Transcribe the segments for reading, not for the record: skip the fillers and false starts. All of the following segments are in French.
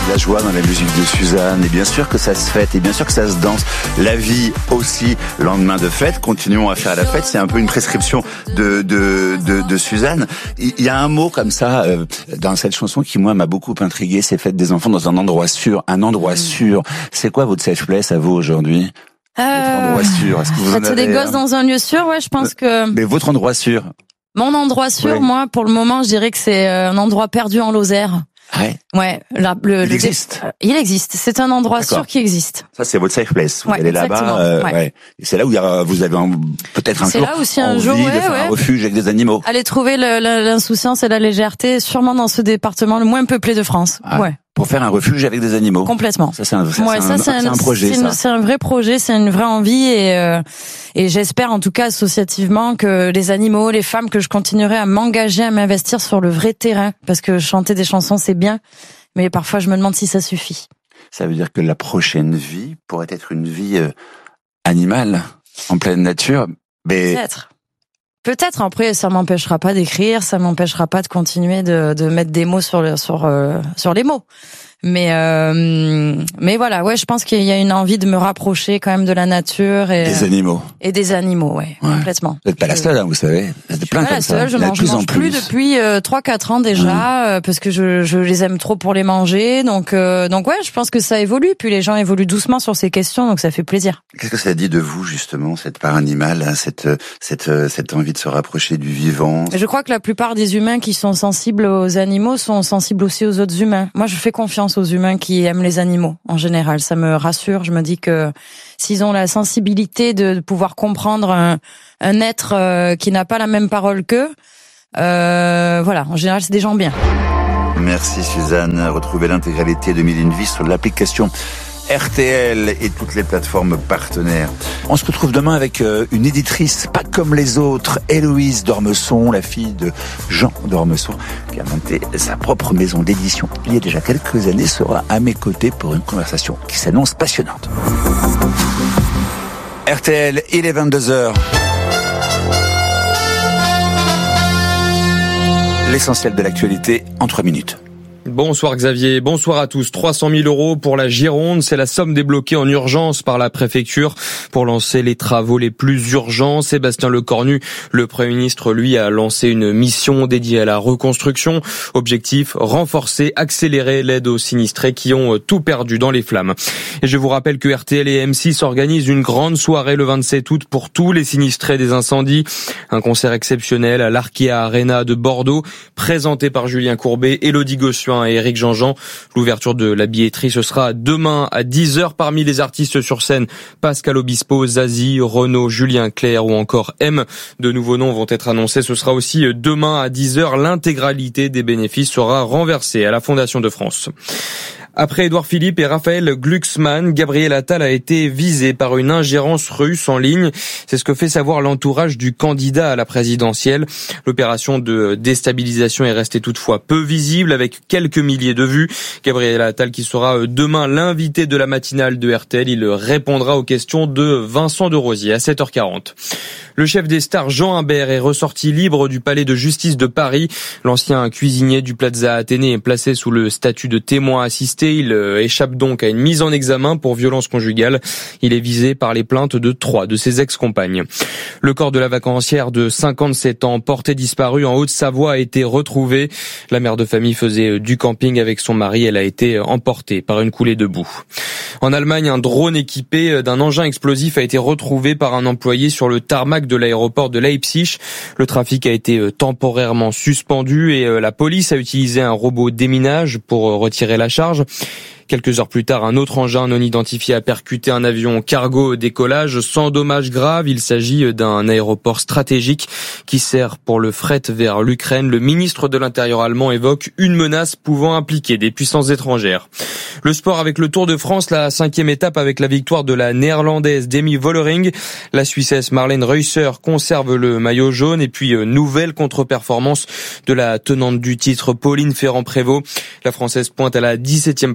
la joie dans la musique de Suzanne. Et bien sûr que ça se fête, et bien sûr que ça se danse. La vie aussi, lendemain de fête, continuons à faire la fête. C'est un peu une prescription de Suzanne. Il y a un mot comme ça dans cette chanson qui, moi, m'a beaucoup intrigué. C'est fête des enfants dans un endroit sûr. Un endroit sûr. C'est quoi votre safe place à vous aujourd'hui? Votre endroit sûr. Est-ce que vous en avez des gosses dans un lieu sûr, ouais, je pense que... Mais votre endroit sûr? Mon endroit sûr, ouais. Moi, pour le moment, je dirais que c'est un endroit perdu en Lozère. Ouais. Ouais. Il existe. Il existe. C'est un endroit sûr qui existe. Ça, c'est votre safe place. Vous ouais, allez là-bas. Ouais. Et c'est là où vous avez peut-être un jour envie de faire un refuge avec des animaux. Allez trouver l'insouciance et la légèreté, sûrement dans ce département le moins peuplé de France. Ah. Ouais. Pour faire un refuge avec des animaux. Complètement. Ça, c'est un projet. C'est un vrai projet, c'est une vraie envie et j'espère en tout cas associativement que les animaux, les femmes, que je continuerai à m'engager, à m'investir sur le vrai terrain, parce que chanter des chansons c'est bien, mais parfois je me demande si ça suffit. Ça veut dire que la prochaine vie pourrait être une vie animale, en pleine nature, mais... Peut-être, après, ça m'empêchera pas d'écrire, ça m'empêchera pas de continuer de mettre des mots sur les mots. Mais voilà, ouais, je pense qu'il y a une envie de me rapprocher quand même de la nature et des animaux. Et des animaux, ouais. Complètement. Vous n'êtes pas la seule, hein, vous savez. Vous êtes plein comme ça. Je mange plus depuis 3-4 ans déjà, parce que je les aime trop pour les manger. Donc ouais, je pense que ça évolue. Puis les gens évoluent doucement sur ces questions, donc ça fait plaisir. Qu'est-ce que ça dit de vous justement, cette part animale, hein, cette envie de se rapprocher du vivant? Je crois que la plupart des humains qui sont sensibles aux animaux sont sensibles aussi aux autres humains. Moi, je fais confiance aux humains qui aiment les animaux en général. Ça me rassure. Je me dis que s'ils ont la sensibilité de pouvoir comprendre un être qui n'a pas la même parole qu'eux, voilà, en général, c'est des gens bien. Merci Suzanne. Retrouvez l'intégralité de 1001 vies sur l'application RTL et toutes les plateformes partenaires. On se retrouve demain avec une éditrice pas comme les autres, Héloïse d'Ormesson, la fille de Jean d'Ormesson, qui a monté sa propre maison d'édition il y a déjà quelques années, sera à mes côtés pour une conversation qui s'annonce passionnante. RTL, il est 22h. L'essentiel de l'actualité en 3 minutes. Bonsoir Xavier, bonsoir à tous. 300 000 € pour la Gironde, c'est la somme débloquée en urgence par la préfecture pour lancer les travaux les plus urgents. Sébastien Lecornu, le Premier ministre, lui, a lancé une mission dédiée à la reconstruction. Objectif, renforcer, accélérer l'aide aux sinistrés qui ont tout perdu dans les flammes. Et je vous rappelle que RTL et M6 organisent une grande soirée le 27 août pour tous les sinistrés des incendies. Un concert exceptionnel à l'Arkea Arena de Bordeaux, présenté par Julien Courbet, Élodie Gossuin et Éric Jean-Jean. L'ouverture de la billetterie, ce sera demain à 10h. Parmi les artistes sur scène, Pascal Obispo, Zazie, Renaud, Julien Clerc ou encore M. De nouveaux noms vont être annoncés. Ce sera aussi demain à 10h. L'intégralité des bénéfices sera renversée à la Fondation de France. Après Édouard Philippe et Raphaël Glucksmann, Gabriel Attal a été visé par une ingérence russe en ligne. C'est ce que fait savoir l'entourage du candidat à la présidentielle. L'opération de déstabilisation est restée toutefois peu visible, avec quelques milliers de vues. Gabriel Attal qui sera demain l'invité de la matinale de RTL. Il répondra aux questions de Vincent de Rosier à 7h40. Le chef des stars Jean Imbert est ressorti libre du palais de justice de Paris. L'ancien cuisinier du Plaza Athénée est placé sous le statut de témoin assisté. Il échappe donc à une mise en examen pour violence conjugale. Il est visé par les plaintes de 3 de ses ex-compagnes. Le corps de la vacancière de 57 ans, portée disparue en Haute-Savoie, a été retrouvé. La mère de famille faisait du camping avec son mari. Elle a été emportée par une coulée de boue. En Allemagne, un drone équipé d'un engin explosif a été retrouvé par un employé sur le tarmac de l'aéroport de Leipzig. Le trafic a été temporairement suspendu et la police a utilisé un robot déminage pour retirer la charge. Quelques heures plus tard, un autre engin non identifié a percuté un avion cargo au décollage sans dommages graves. Il s'agit d'un aéroport stratégique qui sert pour le fret vers l'Ukraine. Le ministre de l'Intérieur allemand évoque une menace pouvant impliquer des puissances étrangères. Le sport avec le Tour de France, la 5e étape avec la victoire de la néerlandaise Demi Vollering. La Suissesse Marlène Reusser conserve le maillot jaune et puis nouvelle contre-performance de la tenante du titre Pauline Ferrand-Prévot. La Française pointe à la 17e place du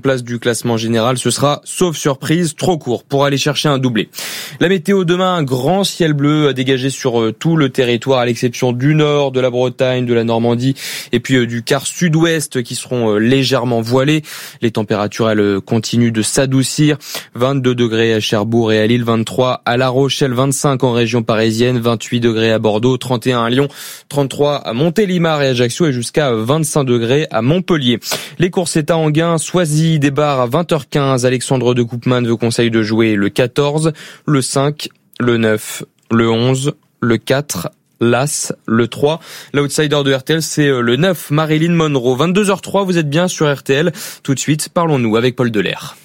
classement général, ce sera, sauf surprise, trop court pour aller chercher un doublé. La météo demain, un grand ciel bleu dégagé sur tout le territoire, à l'exception du nord, de la Bretagne, de la Normandie et puis du quart sud-ouest qui seront légèrement voilés. Les températures, elles, continuent de s'adoucir. 22 degrés à Cherbourg et à Lille, 23 à La Rochelle, 25 en région parisienne, 28 degrés à Bordeaux, 31 à Lyon, 33 à Montélimar et Ajaccio et jusqu'à 25 degrés à Montpellier. Les courses état Anguin, Soisy débarre à 20h15. Alexandre de Koopman vous conseille de jouer le 14, le 5, le 9, le 11, le 4, l'As, le 3. L'outsider de RTL, c'est le 9, Marilyn Monroe. 22h03, vous êtes bien sur RTL. Tout de suite, parlons-nous avec Paul Delair.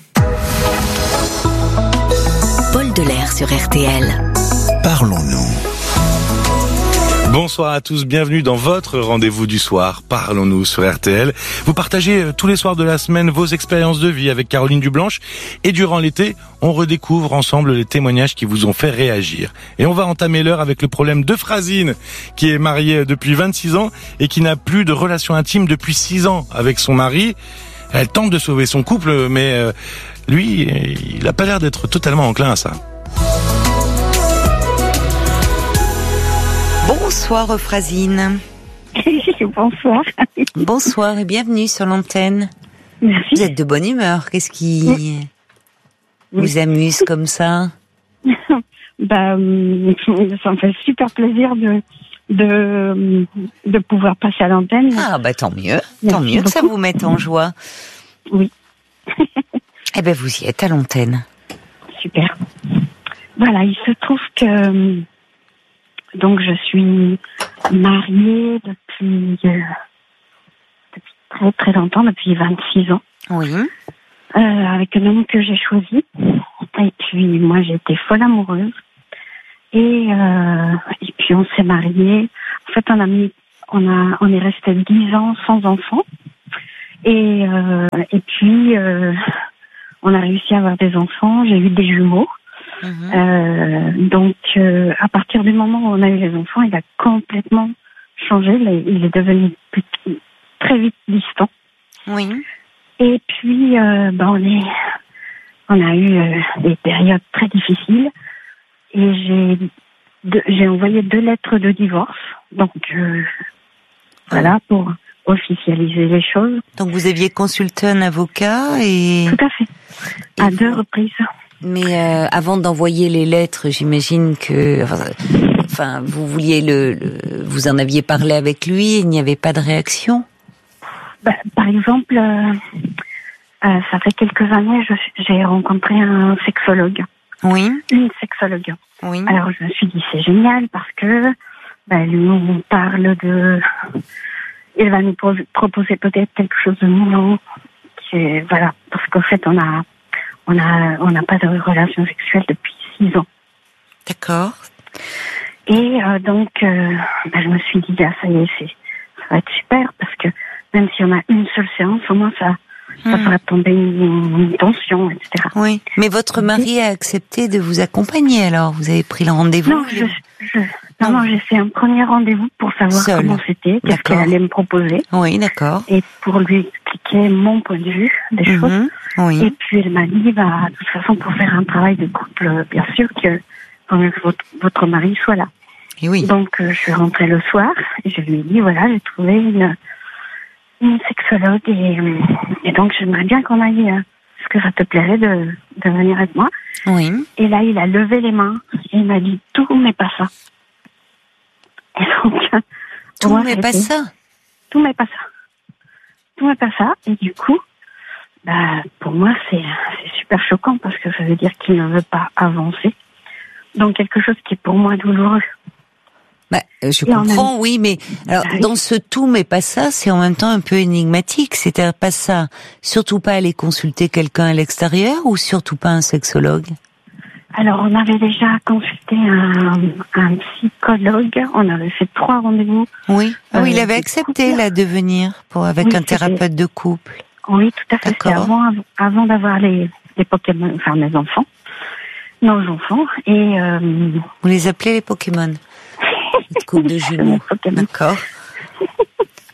Paul Delair sur RTL. Parlons-nous. Bonsoir à tous, bienvenue dans votre rendez-vous du soir, Parlons-nous sur RTL. Vous partagez tous les soirs de la semaine vos expériences de vie avec Caroline Dublanche et durant l'été, on redécouvre ensemble les témoignages qui vous ont fait réagir. Et on va entamer l'heure avec le problème de Frasine, qui est mariée depuis 26 ans et qui n'a plus de relation intime depuis 6 ans avec son mari. Elle tente de sauver son couple, mais lui, il n'a pas l'air d'être totalement enclin à ça. Bonsoir Frasine. Bonsoir. Bonsoir et bienvenue sur l'antenne. Merci. Vous êtes de bonne humeur. Qu'est-ce qui vous amuse comme ça? Ça me fait super plaisir de pouvoir passer à l'antenne. Ah bah tant mieux. Merci Tant mieux que ça beaucoup. vous mette en joie. Oui. Eh ben vous y êtes à l'antenne. Super. Voilà, il se trouve que donc je suis mariée depuis très très longtemps, depuis 26 ans. Oui. Avec un homme que j'ai choisi. Et puis moi j'ai été folle amoureuse. Et puis on s'est mariés. En fait on est resté 10 ans sans enfants. Et puis on a réussi à avoir des enfants. J'ai eu des jumeaux. Donc à partir du moment où on a eu les enfants, il a complètement changé. Il est devenu très vite distant. Oui. Et puis on a eu des périodes très difficiles. Et j'ai envoyé 2 lettres de divorce. Donc voilà, pour officialiser les choses. Donc vous aviez consulté un avocat et... Tout à fait. À 2 reprises. Mais avant d'envoyer les lettres, j'imagine que, enfin, vous vouliez vous en aviez parlé avec lui, et il n'y avait pas de réaction. Par exemple, ça fait quelques années, j'ai rencontré un sexologue. Oui. Une sexologue. Oui. Alors je me suis dit c'est génial parce que lui on parle de, il va nous proposer peut-être quelque chose de nouveau. Voilà, parce qu'en fait on n'a pas de relation sexuelle depuis 6 ans. D'accord. Et donc, je me suis dit, ça y est, ça va être super, parce que même si on a une seule séance, au moins ça fera tomber une tension, etc. Oui, mais votre mari a accepté de vous accompagner, alors vous avez pris le rendez-vous? Non, j'ai fait un premier rendez-vous pour savoir comment c'était, qu'est-ce qu'elle allait me proposer. Oui, d'accord. Et pour lui expliquer mon point de vue des choses. Oui. Et puis elle m'a dit, de toute façon, pour faire un travail de couple, bien sûr que votre mari soit là. Et oui. Donc je suis rentrée le soir et je lui ai dit, voilà, j'ai trouvé une sexologue et donc j'aimerais bien qu'on aille. Est-ce que ça te plairait de venir avec moi? Oui. Et là, il a levé les mains et il m'a dit, tout mais pas ça. Et donc, tout mais pas ça. Tout mais pas ça. Tout mais pas ça. Et du coup, pour moi, c'est super choquant parce que ça veut dire qu'il ne veut pas avancer. Donc quelque chose qui est pour moi douloureux. Je comprends, oui, mais alors dans ce tout mais pas ça, c'est en même temps un peu énigmatique. C'est-à-dire pas ça, surtout pas aller consulter quelqu'un à l'extérieur ou surtout pas un sexologue? Alors on avait déjà consulté un psychologue, on avait fait 3 rendez-vous. Oui, oui, il avait accepté là de venir avec un thérapeute de couple. Oui, tout à fait. C'est avant d'avoir les Pokémon, enfin mes enfants, nos enfants, et vous les appelez les Pokémon? Cette couple de jumeaux. D'accord.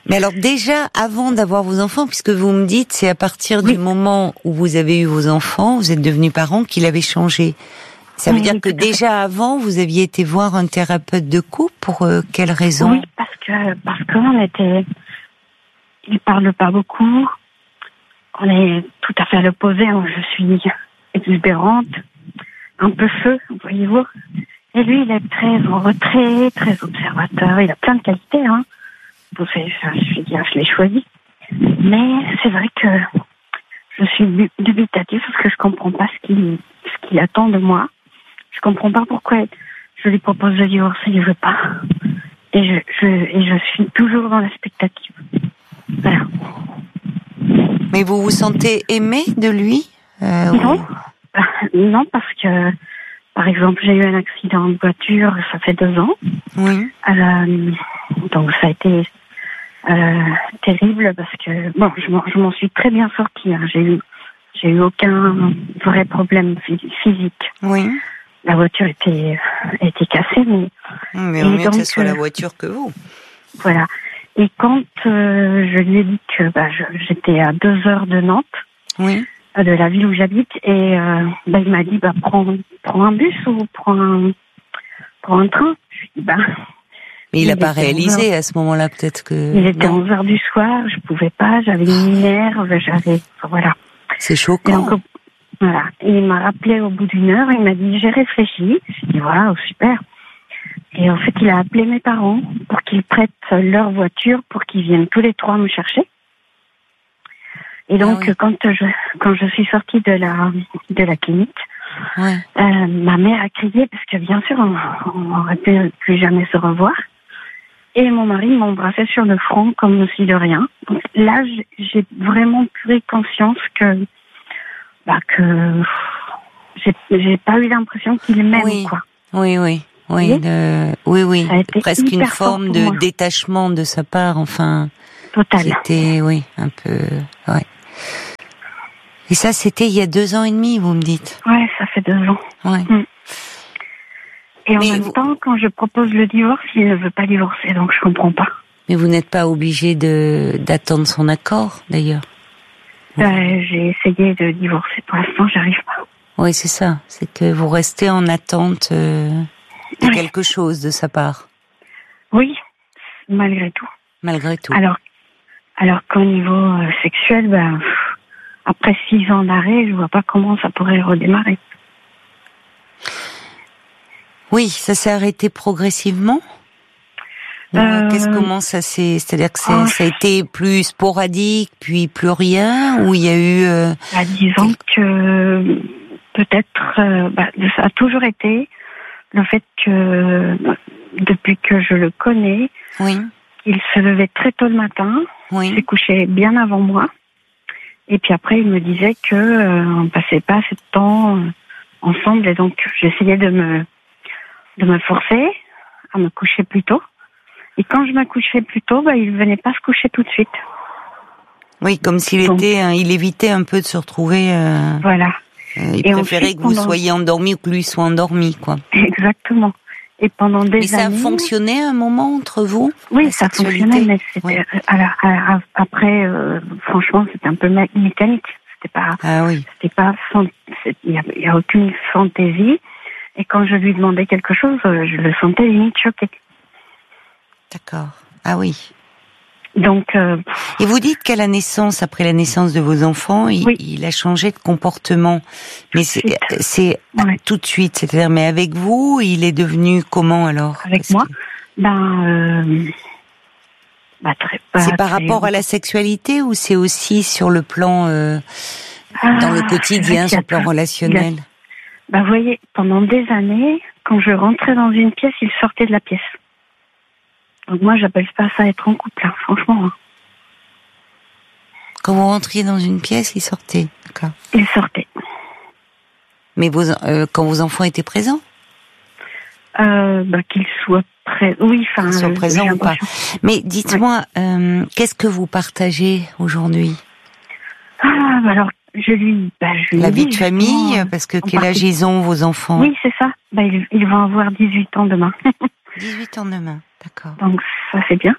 Mais alors déjà, avant d'avoir vos enfants, puisque vous me dites, c'est à partir du moment où vous avez eu vos enfants, vous êtes devenus parents, qu'il avait changé. Ça veut dire que déjà avant, vous aviez été voir un thérapeute de couple, pour quelle raison? Oui, parce qu'on était... Il parle pas beaucoup. On est tout à fait à l'opposé. Je suis exubérante, un peu feu, voyez-vous. Et lui, il est très en retrait, très observateur. Il a plein de qualités, hein. Je l'ai choisi. Mais c'est vrai que je suis dubitative parce que je comprends pas ce qu'il attend de moi. Je comprends pas pourquoi je lui propose de divorcer, il veut pas. Et je suis toujours dans l'expectative. Voilà. Mais vous vous sentez aimé de lui? Non. Non, parce que, par exemple, j'ai eu un accident de voiture, ça fait 2 ans. Oui. Donc ça a été terrible parce que, bon, je m'en suis très bien sortie. Hein. J'ai eu aucun vrai problème physique. Oui. La voiture était cassée, mais au mieux que ce soit la voiture que vous. Voilà. Et quand je lui ai dit que j'étais à 2 heures de Nantes, oui, de la ville où j'habite, et il m'a dit prends un bus ou prends un train. Je lui ai dit mais il n'a pas réalisé à ce moment-là, peut-être que. Il était 11h du soir, je pouvais pas, j'avais une minerve, voilà. C'est choquant. Donc, voilà. Et il m'a rappelé au bout d'1 heure, il m'a dit j'ai réfléchi. J'ai dit voilà, super. Et en fait, il a appelé mes parents pour qu'ils prêtent leur voiture pour qu'ils viennent tous les 3 me chercher. Et donc, quand je suis sortie de la clinique, ma mère a crié parce que bien sûr, on aurait pu plus jamais se revoir. Et mon mari m'embrassait sur le front comme si de rien. Donc là, j'ai vraiment pris conscience que j'ai pas eu l'impression qu'il m'aime, quoi. Oui. Oui. Presque une forme de détachement de sa part, enfin. Total. C'était, un peu, Et ça, c'était il y a 2 ans et demi, vous me dites? Ouais, ça fait 2 ans. Ouais. Et en même temps, quand je propose le divorce, il ne veut pas divorcer, donc je comprends pas. Mais vous n'êtes pas obligé d'attendre son accord, d'ailleurs? J'ai essayé de divorcer. Pour l'instant, j'arrive pas. Oui, c'est ça. C'est que vous restez en attente de quelque chose de sa part. Oui, malgré tout. Malgré tout. Alors qu'au niveau sexuel, après 6 ans d'arrêt, je vois pas comment ça pourrait redémarrer. Oui, ça s'est arrêté progressivement. Comment ça s'est, c'est-à-dire que ça a été plus sporadique, puis plus rien, ou il y a eu. Disons que peut-être, ça a toujours été le fait que depuis que je le connais, il se levait très tôt le matin, il s'est couché bien avant moi, et puis après il me disait que on passait pas assez de temps ensemble, et donc j'essayais de me forcer à me coucher plus tôt. Et quand je me couchais plus tôt, il venait pas se coucher tout de suite. Oui, comme s'il il évitait un peu de se retrouver. Voilà. Il préférait que vous soyez endormi ou que lui soit endormi, quoi. Exactement. Et pendant des années. Mais ça a fonctionné à un moment entre vous? Oui, ça fonctionnait, mais c'était après, franchement, c'était un peu mécanique. C'était pas. C'était pas. Il y a aucune fantaisie. Et quand je lui demandais quelque chose, je le sentais limite choqué. D'accord. Ah oui. Donc. Et vous dites qu'à la naissance, après la naissance de vos enfants, il a changé de comportement. Mais c'est tout de suite. C'est-à-dire, mais avec vous, il est devenu comment alors? Avec moi, c'est par rapport à la sexualité ou c'est aussi sur le plan dans le quotidien, sur le plan relationnel? Vous voyez, pendant des années, quand je rentrais dans une pièce, il sortait de la pièce. Donc moi, j'appelle pas ça être en couple, franchement. Quand vous rentriez dans une pièce, il sortait, d'accord. Il sortait. Mais quand vos enfants étaient présents? Qu'ils soient présents. Oui, qu'ils soient présents ou pas. Mais dites-moi, qu'est-ce que vous partagez aujourd'hui? Alors, je lui la vie de famille, parce que quel âge ils ont, vos enfants? Oui, c'est ça. Ils vont avoir 18 ans demain. 18 ans demain, d'accord. Donc, ça c'est bien.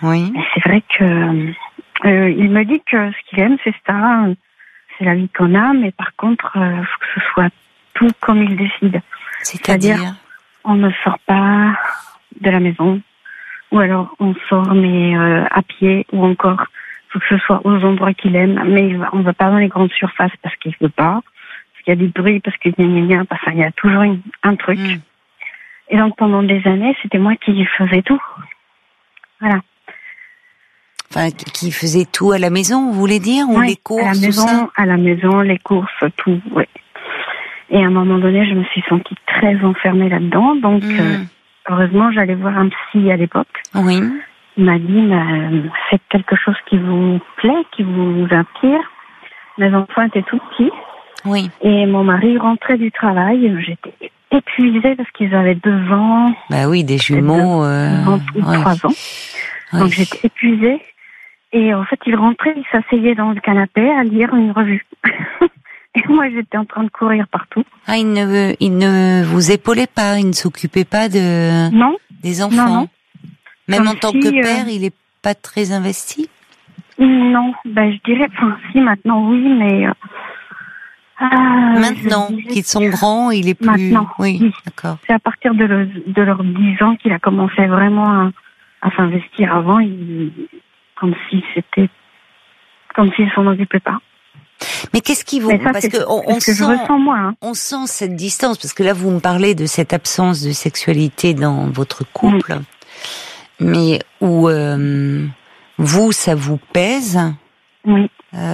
Oui. Et c'est vrai que il me dit que ce qu'il aime, c'est ça, c'est la vie qu'on a, mais par contre, faut que ce soit tout comme il décide. C'est-à-dire on ne sort pas de la maison, ou alors on sort mais à pied, ou encore faut que ce soit aux endroits qu'il aime, mais on ne va pas dans les grandes surfaces parce qu'il veut pas, parce qu'il y a du bruit, parce qu'il y a toujours un truc. Et donc pendant des années, c'était moi qui faisais tout. Voilà. Enfin, qui faisait tout à la maison, vous voulez dire, ou les courses, à la maison, les courses, tout, oui. Et à un moment donné, je me suis sentie très enfermée là-dedans, donc heureusement, j'allais voir un psy à l'époque. Oui. Il m'a dit, faites quelque chose qui vous plaît, qui vous inspire. Mes enfants étaient tout petits. Oui. Et mon mari rentrait du travail. J'étais épuisée parce qu'ils avaient 2 ans. Bah oui, des jumeaux. 3 ans. Oui. Donc j'étais épuisée. Et en fait, il rentrait, il s'asseyait dans le canapé à lire une revue. Et moi, j'étais en train de courir partout. Ah, il ne vous épaulait pas, il ne s'occupait pas des enfants. Non. Même Comme en tant que père, il est pas très investi? Non, je dirais, si, maintenant, oui, mais... maintenant qu'ils sont grands, il est plus... Maintenant, oui. D'accord. C'est à partir de leurs 10 ans qu'il a commencé vraiment à s'investir. Avant, comme s'il s'en occupait pas. Mais qu'est-ce qui vous... Parce que on sent, je ressens, moi, hein. On sent cette distance, parce que là, vous me parlez de cette absence de sexualité dans votre couple, mais où vous, ça vous pèse. Oui.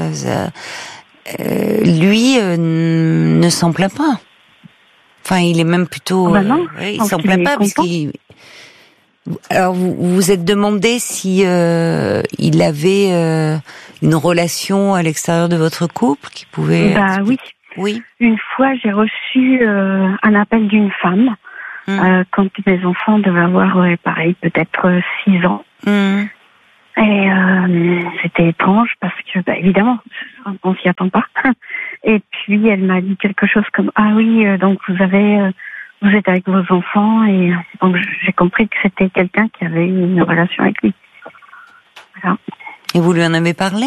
Lui ne s'en plaint pas. Enfin, il est même plutôt... il s'en plaint pas, parce qu'il... Alors, vous vous êtes demandé si il avait une relation à l'extérieur de votre couple qui pouvait... Oui. Une fois, j'ai reçu un appel d'une femme quand mes enfants devaient avoir, pareil, peut-être 6 ans. Et c'était étrange parce que, évidemment, on s'y attend pas. Et puis, elle m'a dit quelque chose comme, ah oui, donc vous êtes avec vos enfants, et donc j'ai compris que c'était quelqu'un qui avait une relation avec lui. Voilà. Et vous lui en avez parlé?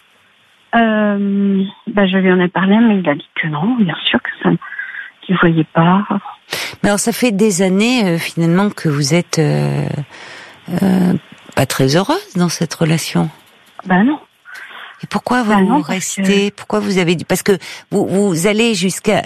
Je lui en ai parlé, mais il a dit que non, bien sûr qu'il voyait pas. Mais alors ça fait des années finalement que vous êtes pas très heureuse dans cette relation. Non. Et pourquoi vous restez? Pourquoi vous avez dit? Parce que vous allez jusqu'à...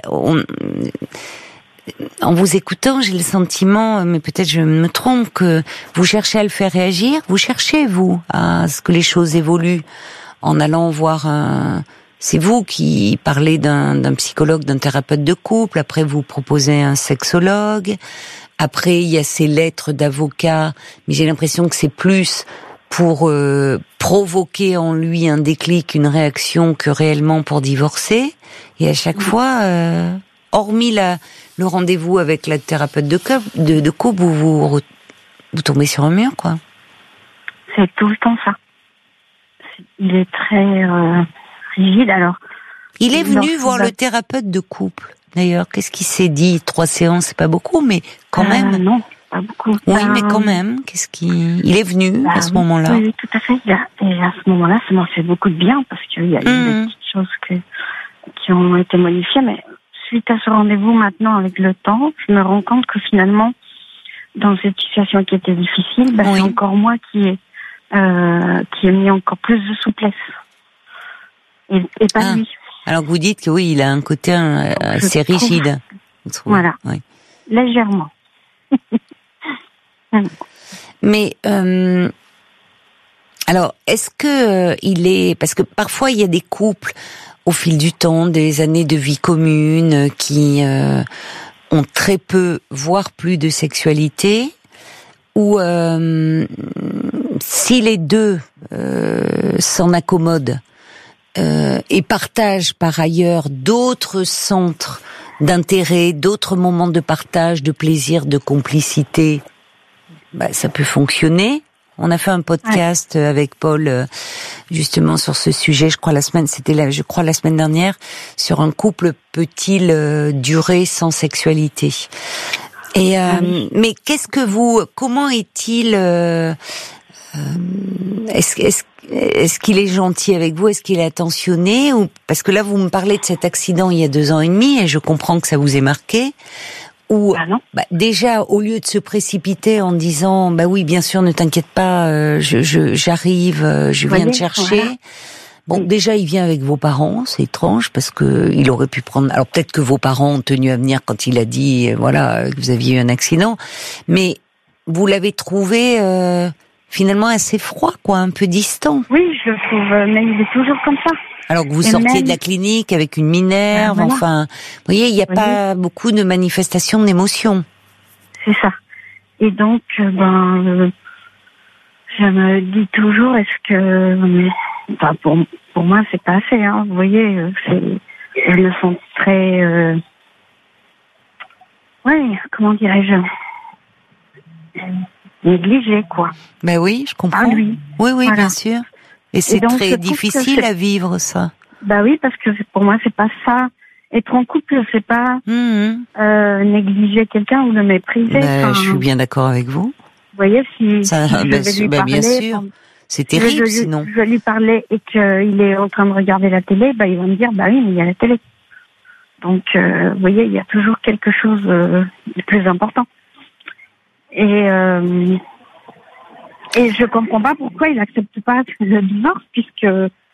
En vous écoutant, j'ai le sentiment, mais peut-être je me trompe, que vous cherchez à le faire réagir. Vous cherchez, vous, à ce que les choses évoluent en allant voir c'est vous qui parlez d'un psychologue, d'un thérapeute de couple. Après, vous proposez un sexologue. Après, il y a ces lettres d'avocat. Mais j'ai l'impression que c'est plus pour provoquer en lui un déclic, une réaction, que réellement pour divorcer. Et à chaque fois... hormis le rendez-vous avec la thérapeute de couple, vous tombez sur un mur, quoi. C'est tout le temps ça. Il est très rigide, alors. Il est venu voir le thérapeute de couple, d'ailleurs. Qu'est-ce qu'il s'est dit? 3 séances, c'est pas beaucoup, mais quand même. Non, pas beaucoup. Oui, mais quand même. Il est venu à ce moment-là? Oui, tout à fait. Et à ce moment-là, ça m'a fait beaucoup de bien, parce qu'il y a eu des petites choses qui ont été modifiées, mais suite à ce rendez-vous, maintenant, avec le temps, je me rends compte que finalement, dans cette situation qui était difficile, c'est encore moi qui ai mis encore plus de souplesse. Et pas lui. Alors que vous dites que oui, il a un côté assez rigide. Voilà. Oui. Légèrement. Mais alors, est-ce que il est... Parce que parfois, il y a des couples au fil du temps, des années de vie commune, qui ont très peu, voire plus de sexualité, ou si les deux s'en accommodent et partagent par ailleurs d'autres centres d'intérêt, d'autres moments de partage, de plaisir, de complicité, ça peut fonctionner. On a fait un podcast avec Paul justement sur ce sujet. Je crois la semaine dernière, sur un couple peut-il durer sans sexualité. Et mais comment est-il Est-ce qu'il est gentil avec vous? Est-ce qu'il est attentionné? Ou parce que là, vous me parlez de cet accident il y a 2 ans et demi, et je comprends que ça vous ait marqué. Ou déjà, au lieu de se précipiter en disant oui, bien sûr, ne t'inquiète pas, j'arrive, je viens te chercher. Voilà. Bon, déjà, il vient avec vos parents, c'est étrange parce que il aurait pu prendre. Alors peut-être que vos parents ont tenu à venir quand il a dit que vous aviez eu un accident, mais vous l'avez trouvé finalement assez froid, un peu distant. Oui, je le trouve, mais il est toujours comme ça. Alors que vous sortiez de la clinique avec une minerve, enfin, vous voyez, il n'y a pas beaucoup de manifestations d'émotion. C'est ça. Et donc, je me dis toujours, est-ce que, pour moi, c'est pas assez, hein. Vous voyez, je me sens très, comment dirais-je, négligée, quoi. Ben oui, je comprends. Oui, voilà. Bien sûr. Et c'est donc, très difficile à vivre, ça. Oui, parce que pour moi, c'est pas ça. Être en couple, c'est pas négliger quelqu'un ou le mépriser. Je suis bien d'accord avec vous. Vous voyez, si je vais lui parler, bien sûr. C'est terrible, sinon. Je vais lui parler et qu'il est en train de regarder la télé, il va me dire, oui, mais il y a la télé. Donc, vous voyez, il y a toujours quelque chose de plus important. Et je comprends pas pourquoi il accepte pas le divorce, puisque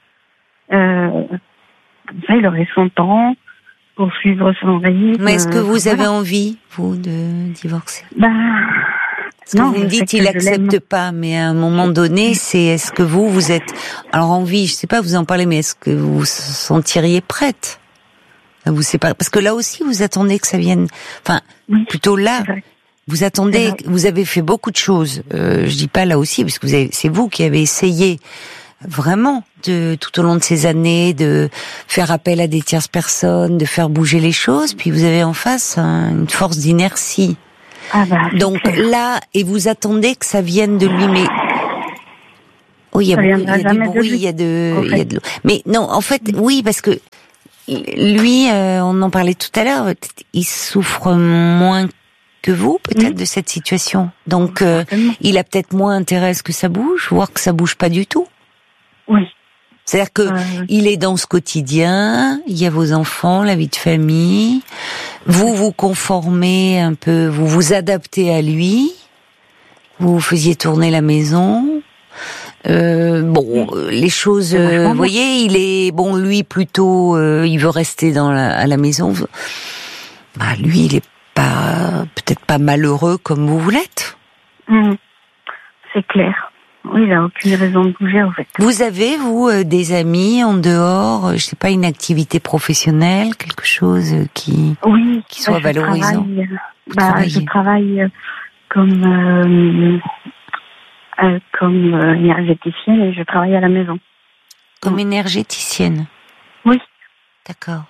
comme ça, il aurait son temps pour suivre son rythme. Mais est-ce que vous avez envie, vous, de divorcer? Parce que non, vous me dites il accepte pas, mais à un moment donné, est-ce que vous êtes alors envie, je sais pas, vous en parlez, mais est-ce que vous vous sentiriez prête à vous séparer? Parce que là aussi, vous attendez que ça vienne. Enfin, plutôt là. Vous attendez, vous avez fait beaucoup de choses. Je dis pas là aussi, parce que c'est vous qui avez essayé vraiment tout au long de ces années de faire appel à des tierces personnes, de faire bouger les choses. Puis vous avez en face une force d'inertie. Donc là, et vous attendez que ça vienne de lui, mais oui, il y a du bruit, il y a de l'eau. Mais non, en fait, oui, parce que lui, on en parlait tout à l'heure, il souffre moins que vous, peut-être, de cette situation. Donc, il a peut-être moins intérêt à ce que ça bouge, voire que ça bouge pas du tout. Oui. C'est-à-dire que il est dans ce quotidien, il y a vos enfants, la vie de famille, vous vous conformez un peu, vous vous adaptez à lui, vous faisiez tourner la maison. Les choses, vous voyez, il est lui plutôt, il veut rester à la maison. Lui, il est peut-être pas malheureux comme vous l'êtes. C'est clair. Oui, il a aucune raison de bouger, en fait. Vous avez, vous, des amis en dehors, je sais pas, une activité professionnelle, quelque chose qui soit valorisant? Je travaille comme énergéticienne et je travaille à la maison. Comme énergéticienne? Oui. D'accord.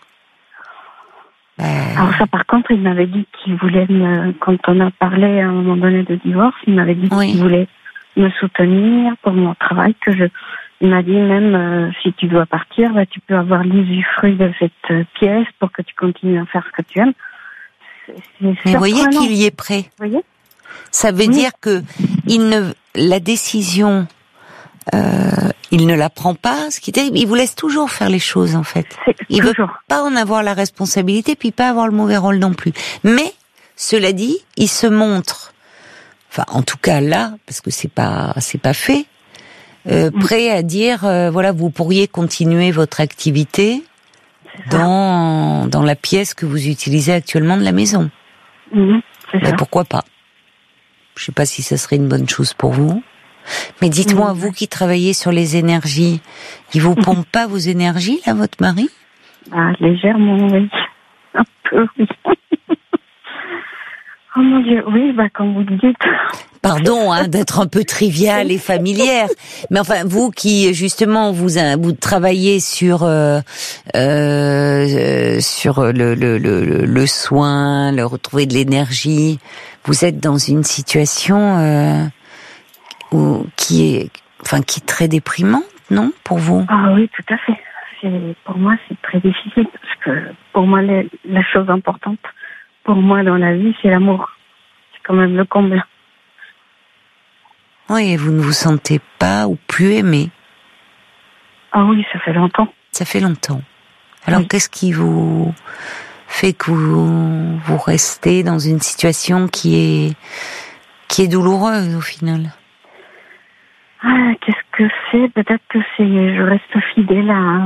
Alors ça, par contre, il m'avait dit qu'il voulait quand on a parlé à un moment donné de divorce, il m'avait dit qu'il voulait me soutenir pour mon travail, il m'a dit même si tu dois partir, tu peux avoir l'usufruit de cette pièce pour que tu continues à faire ce que tu aimes. Mais vous voyez qu'il y est prêt. Vous voyez? Ça veut dire que la décision, il ne la prend pas. Ce qui est terrible, il vous laisse toujours faire les choses, en fait. Il veut pas en avoir la responsabilité, puis pas avoir le mauvais rôle non plus. Mais cela dit, il se montre, enfin en tout cas là, parce que c'est pas fait, prêt à dire vous pourriez continuer votre activité dans la pièce que vous utilisez actuellement de la maison. Mais pourquoi pas? Je sais pas si ça serait une bonne chose pour vous. Mais dites-moi, vous qui travaillez sur les énergies, il vous pompe pas vos énergies, là, votre mari? Légèrement, oui. Un peu, oui. Oh mon Dieu, oui, comme vous le dites. Pardon, d'être un peu trivial et familière. Mais enfin, vous qui, justement, vous travaillez sur le soin, le retrouver de l'énergie, vous êtes dans une situation, qui est très déprimante, non, pour vous? Ah oui, tout à fait. Pour moi, c'est très difficile parce que pour moi, la chose importante pour moi dans la vie, c'est l'amour. C'est quand même le comble. Oui, et vous ne vous sentez pas ou plus aimé. Ah oui, ça fait longtemps. Ça fait longtemps. Alors, qu'est-ce qui vous fait que vous restez dans une situation qui est douloureuse au final? Ah, qu'est-ce que c'est? Peut-être que je reste fidèle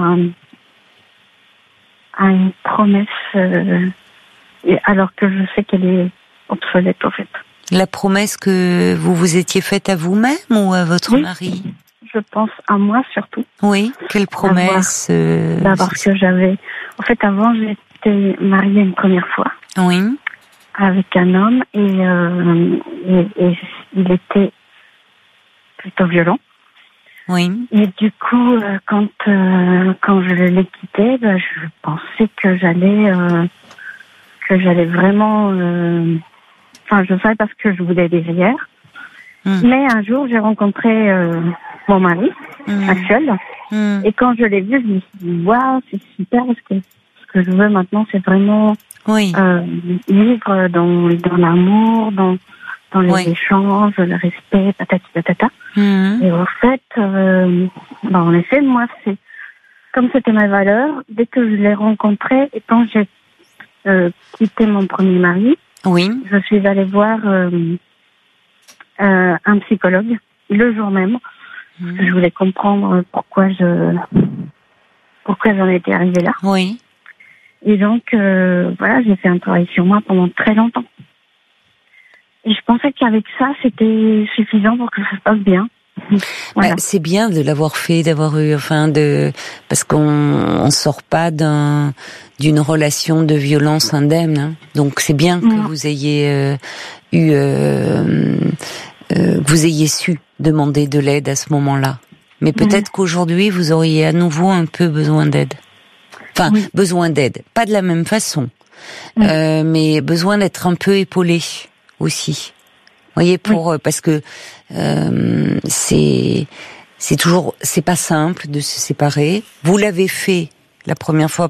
à une promesse, alors que je sais qu'elle est obsolète, en fait. La promesse que vous vous étiez faite à vous-même ou à votre mari? Je pense à moi surtout. Oui, quelle promesse? D'abord que j'avais... En fait, avant, j'étais mariée une première fois. Oui. Avec un homme et il était plutôt violent. Oui. Et du coup, quand je l'ai quitté, je pensais que j'allais vraiment... Enfin, je savais parce que je voulais derrière. Mais un jour, j'ai rencontré mon mari actuel. Et quand je l'ai vu, je me suis dit, waouh, c'est super, parce que ce que je veux maintenant, c'est vraiment vivre dans l'amour, dans les échanges, le respect, patati patata. Et en fait, en effet, moi, comme c'était ma valeur, dès que je l'ai rencontré, et quand j'ai quitté mon premier mari, je suis allée voir un psychologue le jour même. Parce que je voulais comprendre pourquoi j'en étais arrivée là. Oui. Et donc, j'ai fait un travail sur moi pendant très longtemps. Et je pensais qu'avec ça, c'était suffisant pour que ça se passe bien. Voilà. C'est bien de l'avoir fait, d'avoir eu, parce qu'on sort pas d'une relation de violence indemne, hein. Donc c'est bien que vous ayez que vous ayez su demander de l'aide à ce moment-là. Mais peut-être qu'aujourd'hui vous auriez à nouveau un peu besoin d'aide. Enfin, besoin d'aide, pas de la même façon, mais besoin d'être un peu épaulé aussi. Vous voyez, parce que c'est pas simple de se séparer. Vous l'avez fait la première fois